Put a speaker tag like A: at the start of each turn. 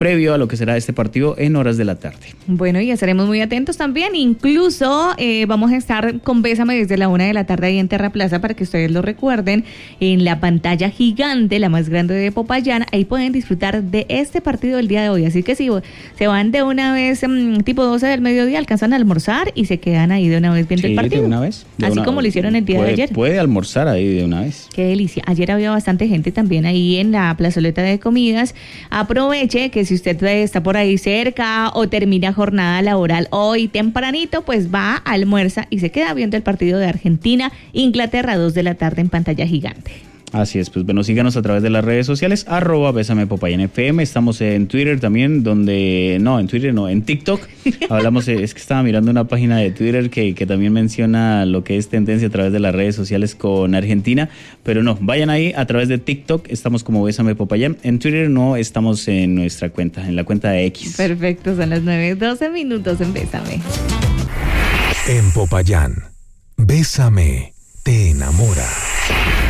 A: previo a lo que será este partido en horas de la tarde.
B: Bueno, y estaremos muy atentos también. Incluso vamos a estar con Bésame desde la 1 de la tarde ahí en Terra Plaza, para que ustedes lo recuerden, en la pantalla gigante, la más grande de Popayán. Ahí pueden disfrutar de este partido del día de hoy. Así que si se van de una vez, tipo 12 del mediodía, alcanzan a almorzar y se quedan ahí de una vez viendo el partido.
A: De una vez.
B: Así como lo hicieron el día de ayer.
A: Puede almorzar ahí de una vez.
B: Qué delicia. Ayer había bastante gente también ahí en la plazoleta de comidas. Aproveche que si usted está por ahí cerca o termina jornada laboral hoy tempranito, pues va, almuerza y se queda viendo el partido de Argentina, Inglaterra, 2 de la tarde en pantalla gigante.
A: Así es, pues bueno, síganos a través de las redes sociales, @Bésame Popayán FM. Estamos en Twitter también, en TikTok. Hablamos, es que estaba mirando una página de Twitter que también menciona lo que es tendencia a través de las redes sociales con Argentina, pero no, vayan ahí a través de TikTok, estamos como Bésame Popayán. En Twitter no estamos en nuestra cuenta, en la cuenta de X.
B: Perfecto, son las 9:12 en Bésame.
C: En Popayán, Bésame te enamora.